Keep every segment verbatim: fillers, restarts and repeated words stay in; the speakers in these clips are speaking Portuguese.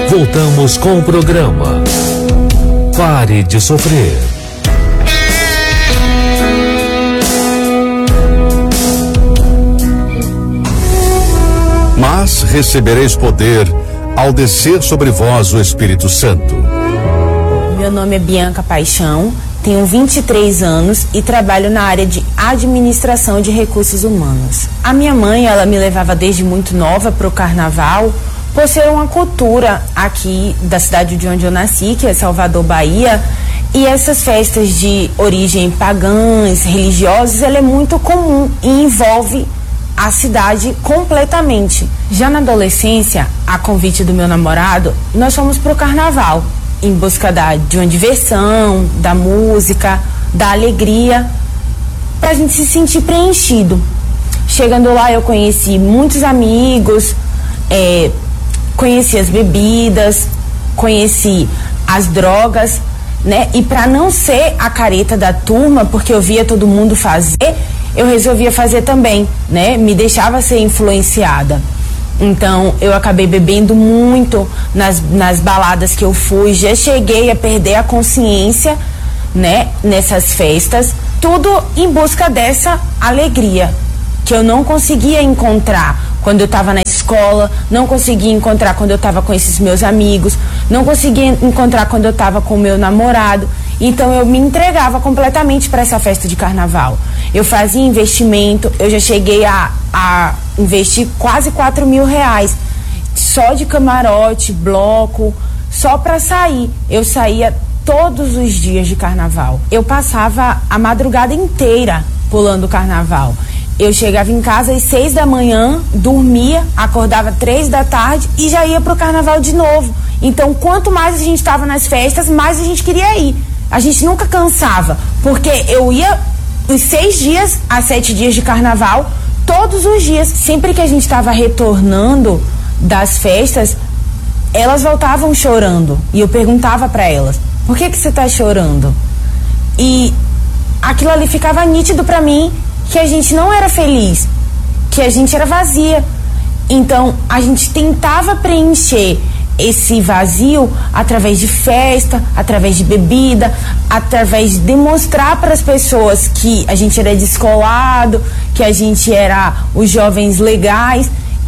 Voltamos com o programa Pare de Sofrer. Mas recebereis poder ao descer sobre vós o Espírito Santo. Meu nome é Bianca Paixão, tenho vinte e três anos e trabalho na área de administração de recursos humanos. A minha mãe, ela me levava desde muito nova para o carnaval, por ser uma cultura aqui da cidade de onde eu nasci, que é Salvador, Bahia, e essas festas de origem pagãs, religiosas, ela é muito comum e envolve a cidade completamente. Já na adolescência, a convite do meu namorado, nós fomos pro carnaval, em busca da, de uma diversão, da música, da alegria, pra gente se sentir preenchido. Chegando lá, eu conheci muitos amigos, é, conheci as bebidas, conheci as drogas, né? E para não ser a careta da turma, porque eu via todo mundo fazer, eu resolvia fazer também, né? Me deixava ser influenciada. Então, eu acabei bebendo muito nas, nas baladas que eu fui, já cheguei a perder a consciência, né? Nessas festas, tudo em busca dessa alegria, que eu não conseguia encontrar quando eu estava na escola, não conseguia encontrar quando eu estava com esses meus amigos, não conseguia encontrar quando eu estava com o meu namorado. Então eu me entregava completamente para essa festa de carnaval. Eu fazia investimento, eu já cheguei a, a investir quase quatro mil reais só de camarote, bloco, só para sair. Eu saía todos os dias de carnaval. Eu passava a madrugada inteira pulando o carnaval. Eu chegava em casa às seis da manhã, dormia, acordava três da tarde e já ia pro carnaval de novo. Então, quanto mais a gente estava nas festas, mais a gente queria ir. A gente nunca cansava, porque eu ia os seis dias a sete dias de carnaval, todos os dias. Sempre que a gente estava retornando das festas, elas voltavam chorando. E eu perguntava para elas, por que que você tá chorando? E aquilo ali ficava nítido para mim, que a gente não era feliz, que a gente era vazia. Então, a gente tentava preencher esse vazio através de festa, através de bebida, através de demonstrar para as pessoas que a gente era descolado, que a gente era os jovens legais.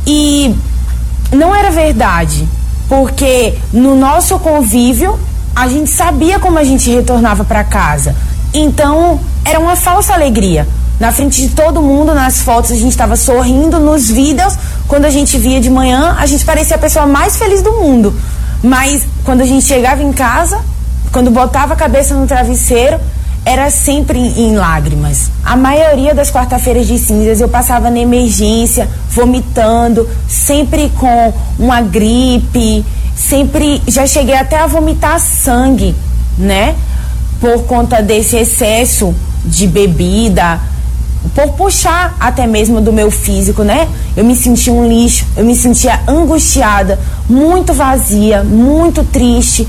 E não era verdade, porque no nosso convívio, a gente sabia como a gente retornava para casa. Então, era uma falsa alegria. Na frente de todo mundo, nas fotos, a gente estava sorrindo, nos vídeos, quando a gente via de manhã, a gente parecia a pessoa mais feliz do mundo. Mas quando a gente chegava em casa, quando botava a cabeça no travesseiro, era sempre em, em lágrimas. A maioria das quarta-feiras de cinzas eu passava na emergência, vomitando, sempre com uma gripe, sempre, já cheguei até a vomitar sangue, né? Por conta desse excesso de bebida, por puxar até mesmo do meu físico, né? Eu me sentia um lixo, eu me sentia angustiada, muito vazia, muito triste.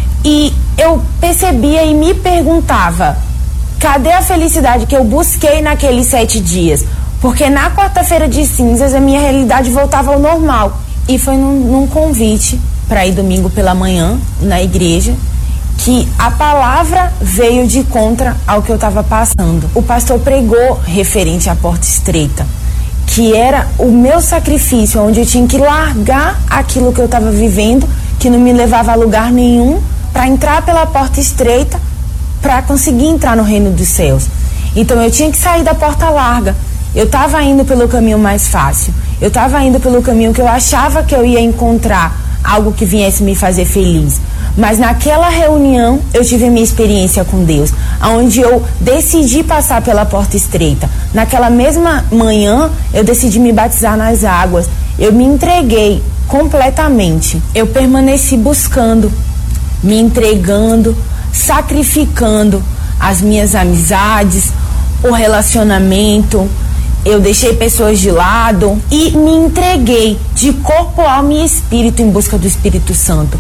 E eu percebia e me perguntava, cadê a felicidade que eu busquei naqueles sete dias? Porque na quarta-feira de cinzas a minha realidade voltava ao normal. E foi num, num convite para ir domingo pela manhã na igreja, que a palavra veio de contra ao que eu estava passando. O pastor pregou referente à porta estreita, que era o meu sacrifício, onde eu tinha que largar aquilo que eu estava vivendo, que não me levava a lugar nenhum, para entrar pela porta estreita, para conseguir entrar no reino dos céus. Então eu tinha que sair da porta larga. Eu estava indo pelo caminho mais fácil. Eu estava indo pelo caminho que eu achava que eu ia encontrar algo que viesse me fazer feliz. Mas naquela reunião eu tive a minha experiência com Deus, onde eu decidi passar pela porta estreita. Naquela mesma manhã eu decidi me batizar nas águas. Eu me entreguei completamente. Eu permaneci buscando, me entregando, sacrificando as minhas amizades, o relacionamento. Eu deixei pessoas de lado e me entreguei de corpo, alma e espírito em busca do Espírito Santo.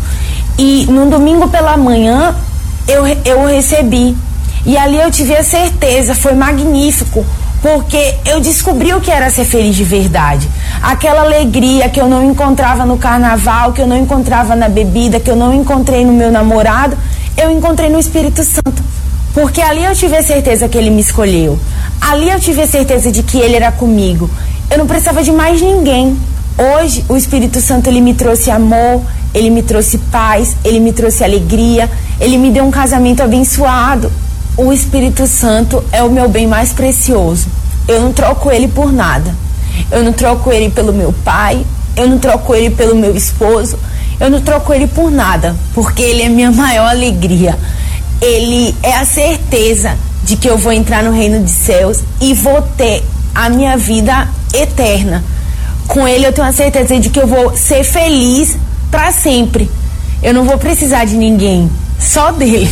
E no domingo pela manhã eu, eu recebi. E ali eu tive a certeza, foi magnífico, porque eu descobri o que era ser feliz de verdade. Aquela alegria que eu não encontrava no carnaval, que eu não encontrava na bebida, que eu não encontrei no meu namorado, eu encontrei no Espírito Santo. Porque ali eu tive a certeza que ele me escolheu. Ali eu tive a certeza de que ele era comigo. Eu não precisava de mais ninguém. Hoje, o Espírito Santo, ele me trouxe amor, ele me trouxe paz, ele me trouxe alegria, ele me deu um casamento abençoado. O Espírito Santo é o meu bem mais precioso. Eu não troco ele por nada. Eu não troco ele pelo meu pai, eu não troco ele pelo meu esposo, eu não troco ele por nada, porque ele é minha maior alegria. Ele é a certeza de que eu vou entrar no reino dos céus e vou ter a minha vida eterna. Com ele eu tenho a certeza de que eu vou ser feliz para sempre. Eu não vou precisar de ninguém, só dele.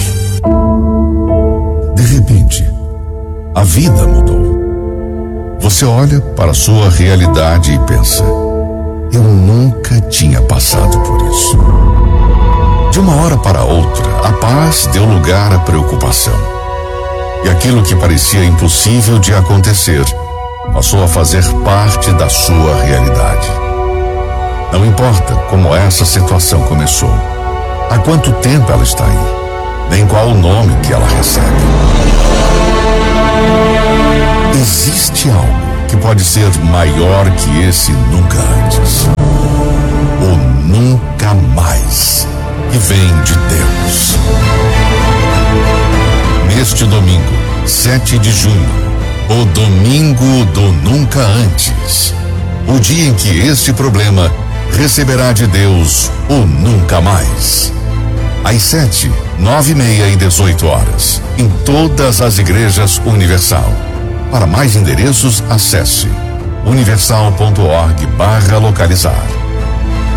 De repente, a vida mudou. Você olha para a sua realidade e pensa: eu nunca tinha passado por isso. De uma hora para outra, a paz deu lugar à preocupação. E aquilo que parecia impossível de acontecer passou a fazer parte da sua realidade. Não importa como essa situação começou, há quanto tempo ela está aí, nem qual o nome que ela recebe. Existe algo que pode ser maior que esse nunca antes. O nunca mais, que vem de Deus. Neste domingo, sete de junho, o domingo do nunca antes, o dia em que este problema receberá de Deus o nunca mais. Às sete, nove e meia e dezoito horas, em todas as igrejas Universal. Para mais endereços, acesse universal ponto org barra localizar.